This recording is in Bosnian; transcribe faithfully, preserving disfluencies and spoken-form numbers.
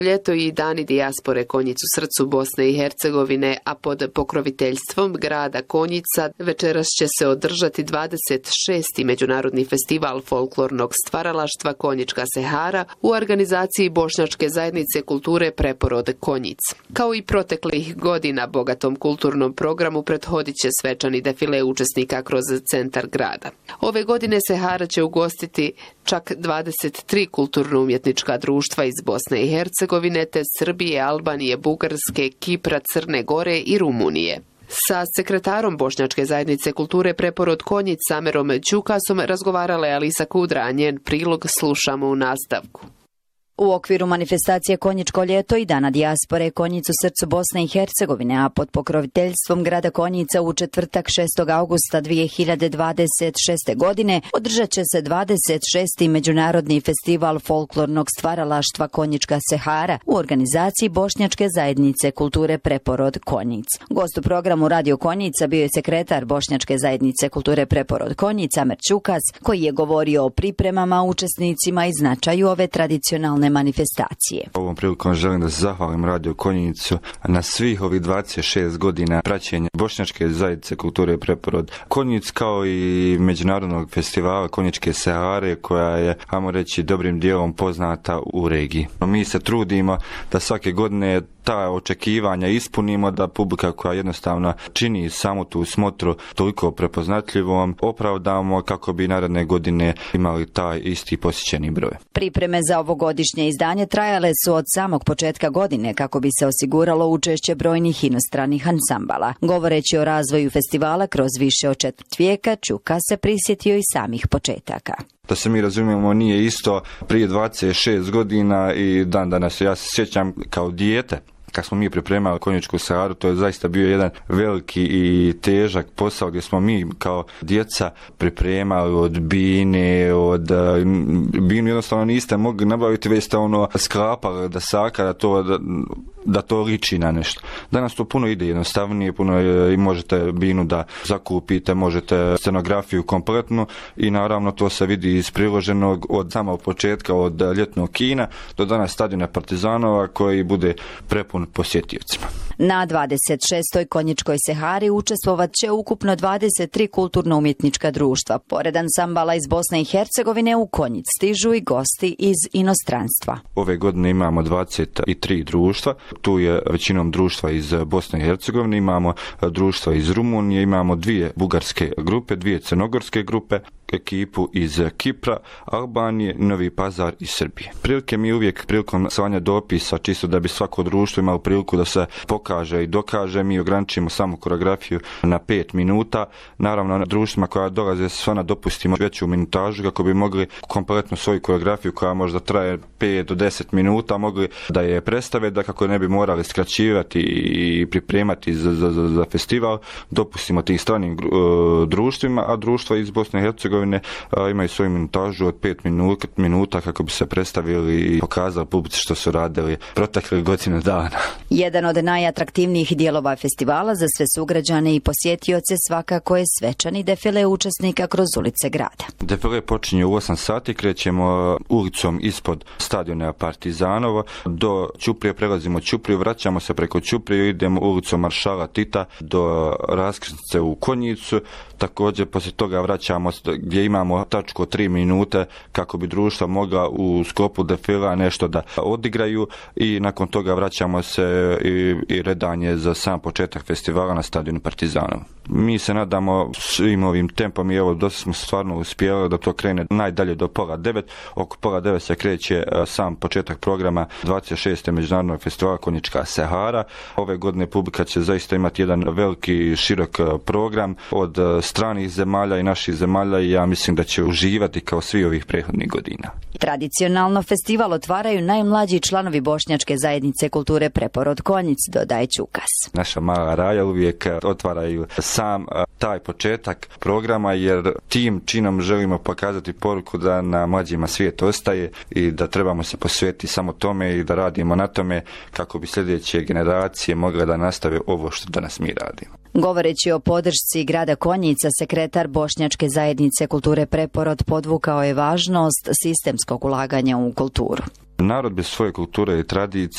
Ljeto i dani dijaspore Konjic u srcu Bosne i Hercegovine, a pod pokroviteljstvom grada Konjica večeras će se održati dvadeset šesti Međunarodni festival folklornog stvaralaštva Konjička Sehara u organizaciji Bošnjačke zajednice kulture Preporod Konjic. Kao i proteklih godina bogatom kulturnom programu prethodit će svečani defile učesnika kroz centar grada. Ove godine Sehara će ugostiti čak dvadeset tri kulturno-umjetnička društva iz Bosne i Hercegovine te Srbije, Albanije, Bugarske, Kipra, Crne Gore i Rumunije. Sa sekretarom Bošnjačke zajednice kulture Preporod Konjic Samerom Ćukasom razgovarala je Alisa Kudra, a njen prilog slušamo u nastavku. U okviru manifestacije Konjičko ljeto i dana dijaspore Konjic u srcu Bosne i Hercegovine, a pod pokroviteljstvom grada Konjica u četvrtak šestog augusta dvije hiljade dvadeset šeste. godine održat će se dvadeset šesti Međunarodni festival folklornog stvaralaštva Konjička Sehara u organizaciji Bošnjačke zajednice kulture Preporod Konjic. Gost u programu Radio Konjica bio je sekretar Bošnjačke zajednice kulture Preporod Konjic Samer Ćukas, koji je govorio o pripremama, učesnicima i značaju ove tradicionalne manifestacije. Ovom prilikom želim da se zahvalim Radio Konjicu na svih ovih dvadeset šest godina praćenja Bošnjačke zajednice kulture Preporod Konjic, kao i Međunarodnog festivala Konjičke Sehare, koja je, ajmo reći, dobrim dijelom poznata u regiji. Mi se trudimo da svake godine ta očekivanja ispunimo, da publika koja jednostavno čini samu tu smotru toliko prepoznatljivom opravdamo kako bi naredne godine imali taj isti posjećeni broj. Pripreme za ovogodišnje izdanje trajale su od samog početka godine kako bi se osiguralo učešće brojnih inostranih ansambala. Govoreći o razvoju festivala kroz više od četvrt vijeka, Ćuka se prisjetio i samih početaka. Da se mi razumijemo, nije isto prije dvadeset šest godina i dan danas. Ja se sjećam kao dijete kad smo mi pripremali Konjičku Seharu, to je zaista bio jedan veliki i težak posao gdje smo mi kao djeca pripremali od bine, od binu jednostavno niste mogli nabaviti, već ste ono sklapali da saka, da to, da, da to liči na nešto. Danas to puno ide jednostavnije, puno je, i možete binu da zakupite, možete scenografiju kompletnu i naravno to se vidi iz priloženog od samog početka, od ljetnog kina do danas stadiona Partizanova koji bude prepun posjetiocima. Na dvadeset šestoj Konjičkoj Sehari učestvovat će ukupno dvadeset tri kulturno-umjetnička društva. Pored ansambala iz Bosne i Hercegovine u Konjic stižu i gosti iz inostranstva. Ove godine imamo dvadeset tri društva. Tu je većinom društva iz Bosne i Hercegovine, imamo društva iz Rumunije, imamo dvije bugarske grupe, dvije crnogorske grupe, ekipu iz Kipra, Albanije, Novi Pazar i Srbije. Prilike mi uvijek prilikom slanja dopisa, čisto da bi svako društvo imalo priliku da se pokaže i dokaže, mi ograničimo samu koreografiju na pet minuta. Naravno, na društvima koja dolaze svana dopustimo veću minutažu kako bi mogli kompletnu svoju koreografiju koja možda traje pet do deset minuta mogli da je predstave, da kako ne bi morali skraćivati i pripremati za, za, za festival, dopustimo tih stranim uh, društvima, a društva iz Bosne i Hercegovine imaju svoju minutažu od pet minuta kako bi se predstavili i pokazali publici što su radili proteklih godinu dana. Jedan od najatraktivnijih dijelova festivala za sve sugrađane i posjetioce svakako je svečani defile učesnika kroz ulice grada. Defile počinje u osam sati, krećemo ulicom ispod stadiona Partizanova do Ćuprije, prelazimo Ćupriju, vraćamo se preko Ćuprije, idemo ulicom Maršala Tita do raskrsnice u Konjicu. Također poslije toga vraćamo gdje imamo tačku tri minute kako bi društva mogla u sklopu defila nešto da odigraju i nakon toga vraćamo se i, i redanje za sam početak festivala na stadionu Partizanova. Mi se nadamo svim ovim tempom i evo dosta smo stvarno uspjeli da to krene najdalje do pola devet. Oko pola devet se kreće sam početak programa dvadeset šestog Međunarodnog festivala Konjička Sehara. Ove godine publika će zaista imati jedan veliki širok program od stranih zemalja i naših zemalja i ja mislim da će uživati kao svi ovih prethodnih godina. Tradicionalno festival otvaraju najmlađi članovi Bošnjačke zajednice kulture Preporod Konjic, dodaje Ćukas. Naša mala raja uvijek otvaraju sam taj početak programa jer tim činom želimo pokazati poruku da na mlađima svijet ostaje i da trebamo se posvetiti samo tome i da radimo na tome kako bi sljedeće generacije mogle da nastave ovo što danas mi radimo. Govoreći o podršci grada Konjica, sekretar Bošnjačke zajednice kulture Preporod podvukao je važnost sistemskog ulaganja u kulturu. Narod bez svoje kulture i tradicije